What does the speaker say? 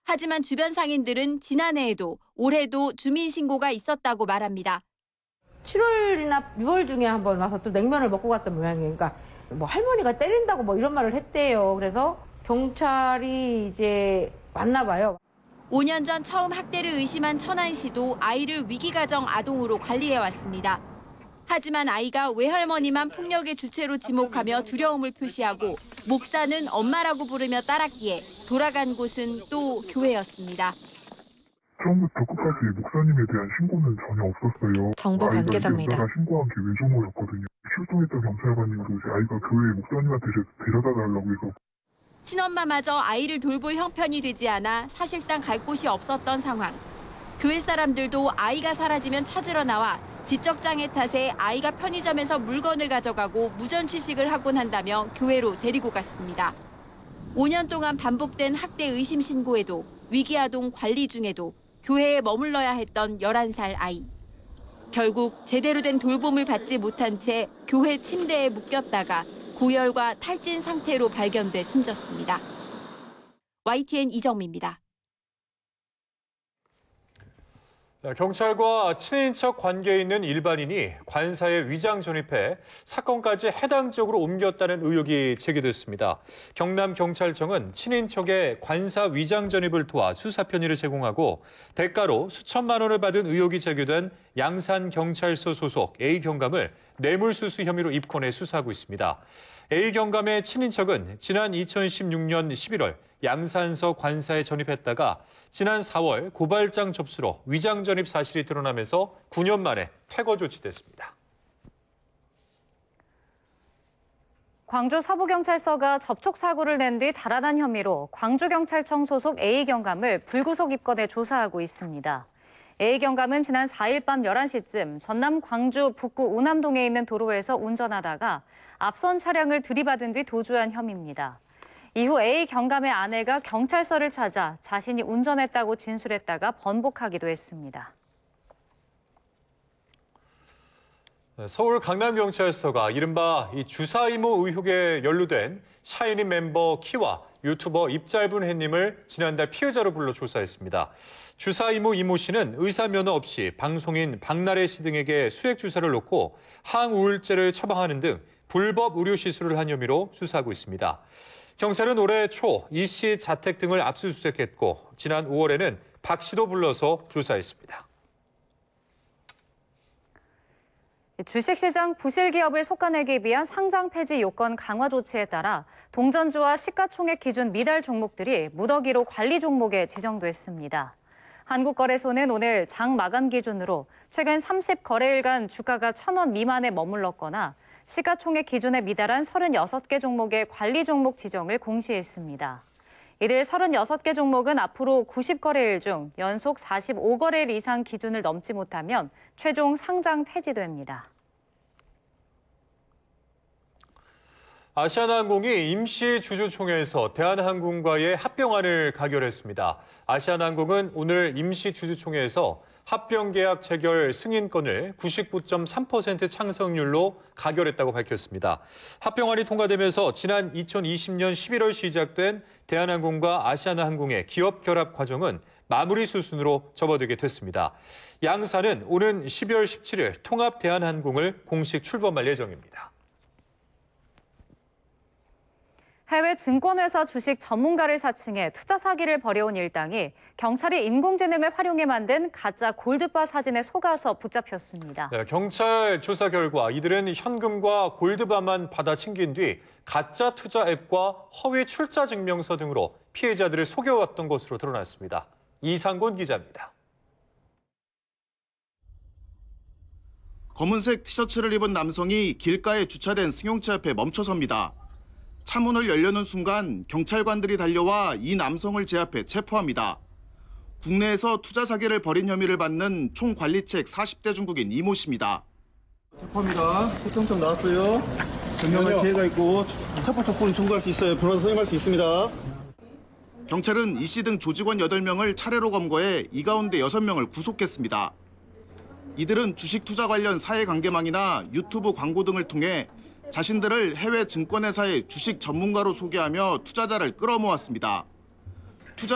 하지만 주변 상인들은 지난해에도 올해도 주민신고가 있었다고 말합니다. 7월이나 6월 중에 한번 와서 또 냉면을 먹고 갔던 모양이에요. 그러니까 뭐 할머니가 때린다고 뭐 이런 말을 했대요. 그래서 경찰이 이제 왔나 봐요. 5년 전 처음 학대를 의심한 천안시도 아이를 위기가정 아동으로 관리해왔습니다. 하지만 아이가 외할머니만 폭력의 주체로 지목하며 두려움을 표시하고 목사는 엄마라고 부르며 따랐기에 돌아간 곳은 또 교회였습니다. 처음부터 끝까지 목사님에 대한 신고는 전혀 없었어요. 정부 관계자입니다. 아이가 신고한 게 외조모였거든요. 출동했던 경찰관님도 이제 아이가 교회 목사님한테 데려다 달라고 해서. 친엄마마저 아이를 돌볼 형편이 되지 않아 사실상 갈 곳이 없었던 상황. 교회 사람들도 아이가 사라지면 찾으러 나와 지적장애 탓에 아이가 편의점에서 물건을 가져가고 무전 취식을 하곤 한다며 교회로 데리고 갔습니다. 5년 동안 반복된 학대 의심 신고에도 위기아동 관리 중에도 교회에 머물러야 했던 11살 아이. 결국 제대로 된 돌봄을 받지 못한 채 교회 침대에 묶였다가 고열과 탈진 상태로 발견돼 숨졌습니다. YTN 이정미입니다. 경찰과 친인척 관계에 있는 일반인이 관사에 위장 전입해 사건까지 해당적으로 옮겼다는 의혹이 제기됐습니다. 경남경찰청은 친인척의 관사 위장 전입을 도와 수사 편의를 제공하고 대가로 수천만 원을 받은 의혹이 제기된 양산경찰서 소속 A경감을 뇌물수수 혐의로 입건해 수사하고 있습니다. A경감의 친인척은 지난 2016년 11월 양산서 관사에 전입했다가 지난 4월 고발장 접수로 위장 전입 사실이 드러나면서 9년 만에 퇴거 조치됐습니다. 광주 서부경찰서가 접촉사고를 낸 뒤 달아난 혐의로 광주경찰청 소속 A경감을 불구속 입건해 조사하고 있습니다. A경감은 지난 4일 밤 11시쯤 전남 광주 북구 오남동에 있는 도로에서 운전하다가 앞선 차량을 들이받은 뒤 도주한 혐의입니다. 이후 A경감의 아내가 경찰서를 찾아 자신이 운전했다고 진술했다가 번복하기도 했습니다. 서울 강남경찰서가 이른바 주사 이모 의혹에 연루된 샤이니 멤버 키와 유튜버 입짧은 해님을 지난달 피의자로 불러 조사했습니다. 주사 이모 씨는 의사 면허 없이 방송인 박나래 씨 등에게 수액 주사를 놓고 항우울제를 처방하는 등 불법 의료 시술을 한 혐의로 수사하고 있습니다. 경찰은 올해 초 이 씨 자택 등을 압수수색했고 지난 5월에는 박 씨도 불러서 조사했습니다. 주식시장 부실기업을 속아내기 위한 상장 폐지 요건 강화 조치에 따라 동전주와 시가총액 기준 미달 종목들이 무더기로 관리 종목에 지정됐습니다. 한국거래소는 오늘 장 마감 기준으로 최근 30거래일간 주가가 1,000원 미만에 머물렀거나 시가총액 기준에 미달한 36개 종목의 관리 종목 지정을 공시했습니다. 이들 36개 종목은 앞으로 90거래일 중 연속 45거래일 이상 기준을 넘지 못하면 최종 상장 폐지됩니다. 아시아나항공이 임시 주주총회에서 대한항공과의 합병안을 가결했습니다. 아시아나항공은 오늘 임시 주주총회에서 합병 계약 체결 승인권을 99.3% 창석률로 가결했다고 밝혔습니다. 합병안이 통과되면서 지난 2020년 11월 시작된 대한항공과 아시아나항공의 기업 결합 과정은 마무리 수순으로 접어들게 됐습니다. 양사는 오는 12월 17일 통합 대한항공을 공식 출범할 예정입니다. 해외 증권회사 주식 전문가를 사칭해 투자 사기를 벌여온 일당이 경찰이 인공지능을 활용해 만든 가짜 골드바 사진에 속아서 붙잡혔습니다. 네, 경찰 조사 결과 이들은 현금과 골드바만 받아 챙긴 뒤 가짜 투자 앱과 허위 출자 증명서 등으로 피해자들을 속여왔던 것으로 드러났습니다. 이상곤 기자입니다. 검은색 티셔츠를 입은 남성이 길가에 주차된 승용차 옆에 멈춰섭니다. 차 문을 열려는 순간 경찰관들이 달려와 이 남성을 제압해 체포합니다. 국내에서 투자 사기를 벌인 혐의를 받는 총관리책 40대 중국인 이모 씨입니다. 체포합니다. 소통장 나왔어요. 증명할 피해가 있고 체포 촉구는 청구할 수 있어요. 변호사 선임할 수 있습니다. 경찰은 이 씨 등 조직원 8명을 차례로 검거해 이 가운데 6명을 구속했습니다. 이들은 주식 투자 관련 사회관계망이나 유튜브 광고 등을 통해 자신들을 해외 증권회사의 주식 전문가로 소개하며 투자자를 끌어모았습니다.